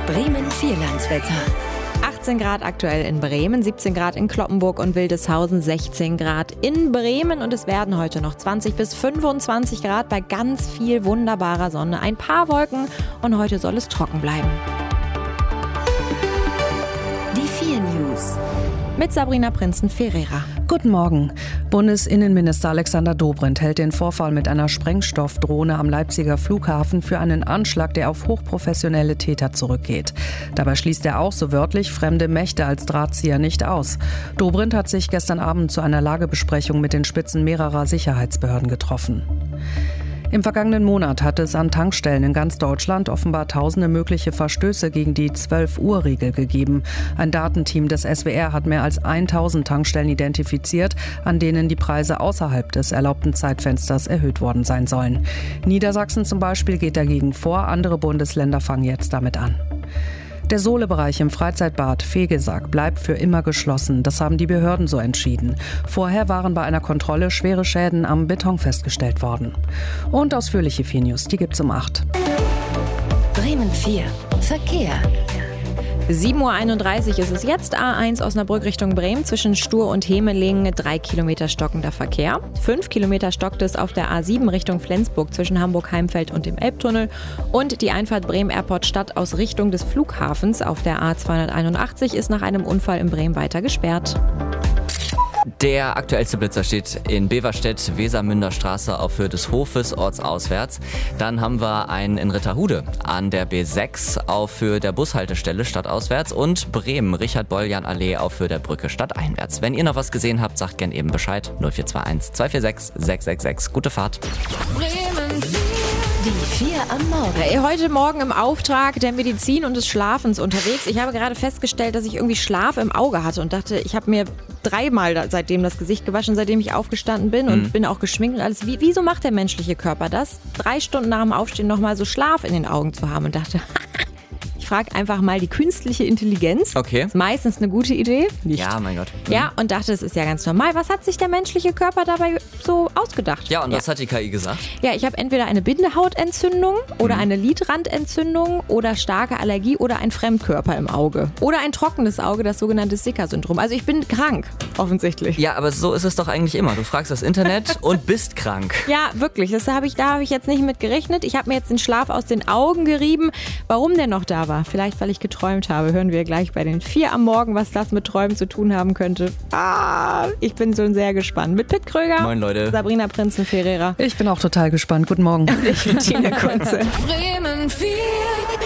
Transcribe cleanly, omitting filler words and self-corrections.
Bremen Vierlandswetter. 18 Grad aktuell in Bremen, 17 Grad in Cloppenburg und Wildeshausen, 16 Grad in Bremen und es werden heute noch 20 bis 25 Grad bei ganz viel wunderbarer Sonne. Ein paar Wolken und heute soll es trocken bleiben. Die 4 News. Mit Sabrina Prinzen-Ferreira. Guten Morgen. Bundesinnenminister Alexander Dobrindt hält den Vorfall mit einer Sprengstoffdrohne am Leipziger Flughafen für einen Anschlag, der auf hochprofessionelle Täter zurückgeht. Dabei schließt er auch so wörtlich fremde Mächte als Drahtzieher nicht aus. Dobrindt hat sich gestern Abend zu einer Lagebesprechung mit den Spitzen mehrerer Sicherheitsbehörden getroffen. Im vergangenen Monat hat es an Tankstellen in ganz Deutschland offenbar tausende mögliche Verstöße gegen die 12-Uhr-Regel gegeben. Ein Datenteam des SWR hat mehr als 1000 Tankstellen identifiziert, an denen die Preise außerhalb des erlaubten Zeitfensters erhöht worden sein sollen. Niedersachsen zum Beispiel geht dagegen vor, andere Bundesländer fangen jetzt damit an. Der Sohlebereich im Freizeitbad Fegesack bleibt für immer geschlossen. Das haben die Behörden so entschieden. Vorher waren bei einer Kontrolle schwere Schäden am Beton festgestellt worden. Und ausführliche 4 News, die gibt's um 8. Bremen 4. Verkehr. 7.31 Uhr ist es jetzt. A1 Osnabrück Richtung Bremen zwischen Stur und Hemeling 3 Kilometer stockender Verkehr. 5 Kilometer stockt es auf der A7 Richtung Flensburg zwischen Hamburg-Heimfeld und dem Elbtunnel. Und die Einfahrt Bremen Airport Stadt aus Richtung des Flughafens auf der A281 ist nach einem Unfall in Bremen weiter gesperrt. Der aktuellste Blitzer steht in Beverstedt, Wesermünder Straße auf Höhe des Hofes, ortsauswärts. Dann haben wir einen in Ritterhude an der B6 auf Höhe der Bushaltestelle stadtauswärts und Bremen, Richard-Boljan-Allee auf Höhe der Brücke stadteinwärts. Wenn ihr noch was gesehen habt, sagt gern eben Bescheid. 0421 246 666. Gute Fahrt. Bremen 4. Die 4 am Morgen. Heute Morgen im Auftrag der Medizin und des Schlafens unterwegs. Ich habe gerade festgestellt, dass ich irgendwie Schlaf im Auge hatte und dachte, ich habe mir 3-mal seitdem das Gesicht gewaschen, seitdem ich aufgestanden bin und bin auch geschminkt und alles. Wieso macht der menschliche Körper das? 3 Stunden nach dem Aufstehen nochmal so Schlaf in den Augen zu haben und dachte, ich frage einfach mal die künstliche Intelligenz. Okay. Ist meistens eine gute Idee. Nicht. Ja, mein Gott. Ja, und dachte, das ist ja ganz normal. Was hat sich der menschliche Körper dabei so ausgedacht? Ja, und was hat die KI gesagt? Ja, ich habe entweder eine Bindehautentzündung oder eine Lidrandentzündung oder starke Allergie oder ein Fremdkörper im Auge. Oder ein trockenes Auge, das sogenannte Zika-Syndrom. Also ich bin krank, offensichtlich. Ja, aber so ist es doch eigentlich immer. Du fragst das Internet und bist krank. Ja, wirklich. Da habe ich jetzt nicht mit gerechnet. Ich habe mir jetzt den Schlaf aus den Augen gerieben. Warum der noch da war? Vielleicht, weil ich geträumt habe. Hören wir gleich bei den 4 am Morgen, was das mit Träumen zu tun haben könnte. Ich bin schon sehr gespannt. Mit Pitt Kröger. Moin, Leute. Sabrina Prinzen-Ferreira. Ich bin auch total gespannt. Guten Morgen. Ich bin Tina Kunze. Bremen 4.